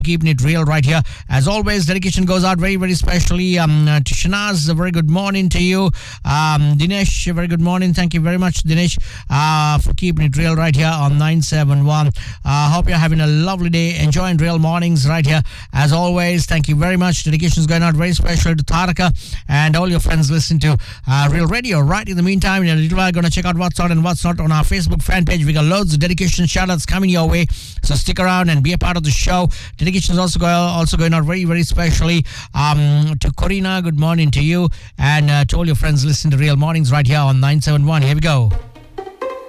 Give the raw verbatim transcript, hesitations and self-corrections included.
keeping it real right here. As always, dedication goes out very, very specially um, uh, to Shanaz. A very good morning to you. Um, Dinesh, a very good morning. Thank you very much, Dinesh, uh, for keeping it real right here on nine seven one. Uh, hope you're having a lovely day, enjoying real mornings right here. As always, thank you very much. Dedication's going out very special to Taraka and all your friends listening to uh, Real Radio. Right in the meantime, in a little while, going to check out what's on and what's not on our Facebook fan page. We got loads of dedication shout-outs coming your way, so stick around and be a part of the show. Dedication is also, go, also going out very, very specially um, to Corina. Good morning to you, and uh, to all your friends listening to Real Mornings right here on nine seven one. Here we go.